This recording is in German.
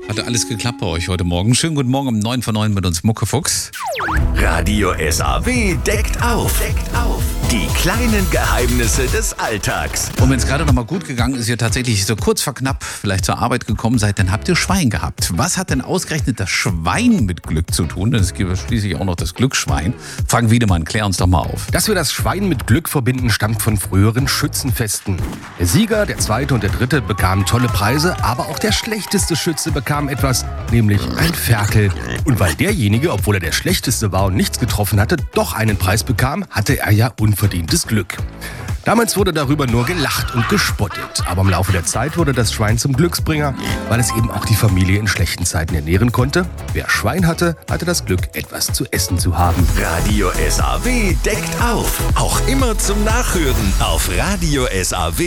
Hatte alles geklappt bei euch heute Morgen? Schönen guten Morgen um 9 vor 9 mit uns Muckefuchs. Radio SAW deckt auf. Die kleinen Geheimnisse des Alltags. Und wenn es gerade noch mal gut gegangen ist, ihr tatsächlich so kurz vor knapp vielleicht zur Arbeit gekommen seid, dann habt ihr Schwein gehabt. Was hat denn ausgerechnet das Schwein mit Glück zu tun? Es gibt schließlich auch noch das Glücksschwein. Frank Wiedemann, klär uns doch mal auf. Dass wir das Schwein mit Glück verbinden, stammt von früheren Schützenfesten. Der Sieger, der Zweite und der Dritte bekamen tolle Preise, aber auch der schlechteste Schütze bekam etwas, nämlich ein Ferkel. Und weil derjenige, obwohl er der Schlechteste war und nichts getroffen hatte, doch einen Preis bekam, hatte er ja unverdientes Glück. Damals wurde darüber nur gelacht und gespottet, aber im Laufe der Zeit wurde das Schwein zum Glücksbringer, weil es eben auch die Familie in schlechten Zeiten ernähren konnte. Wer Schwein hatte, hatte das Glück, etwas zu essen zu haben. Radio SAW deckt auf. Auch immer zum Nachhören auf Radio SAW.